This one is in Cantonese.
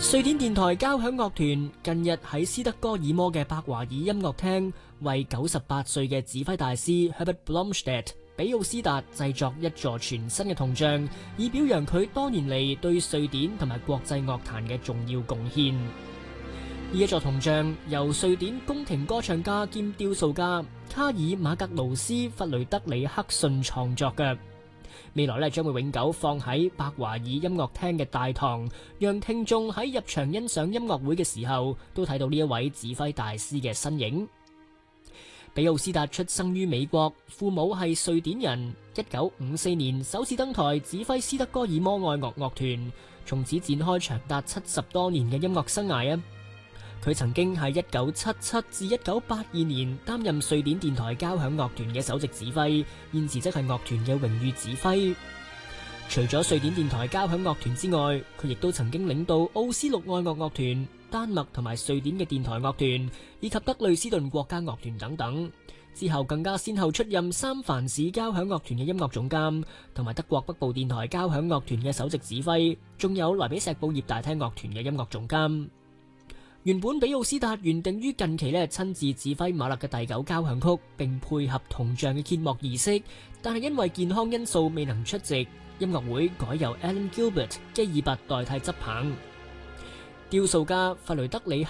瑞典電台交響樂團近日喺斯德哥爾摩嘅伯華爾音樂廳為98歲嘅指揮大師 Herbert Blomstedt 比奧斯達製作一座全新嘅銅像，以表揚佢多年嚟對瑞典同埋國際樂壇嘅重要貢獻。呢一座銅像由瑞典宮廷歌唱家兼雕塑家卡爾馬格勞斯弗雷德里克遜創作嘅。未來將會永久放喺伯華爾音樂廳嘅大堂，讓聽眾喺入場欣賞音樂會嘅時候都睇到呢一位指揮大師嘅身影。比奧斯達出生於美國，父母係瑞典人。1954年首次登台指揮斯德哥爾摩愛樂樂團，從此展開長達70多年嘅音樂生涯啊！佢曾經喺1977至1982年擔任瑞典電台交響樂團嘅首席指揮，現時則係樂團嘅榮譽指揮。除咗瑞典電台交響樂團之外，佢亦都曾經領導奧斯陸愛樂樂團、丹麥同埋瑞典嘅電台樂團，以及德累斯頓國家樂團等等。之後更加先後出任三藩市交響樂團嘅音樂總監，同埋德國北部電台交響樂團嘅首席指揮，仲有萊比錫布葉大廳樂團嘅音樂總監。原本比奧斯達原定於近期親自指揮馬勒嘅第9交響曲，並配合銅像嘅揭幕儀式，但係因為健康因素未能出席，音樂會改由 Alan Gilbert 基爾伯代替執棒。雕塑家弗雷德里克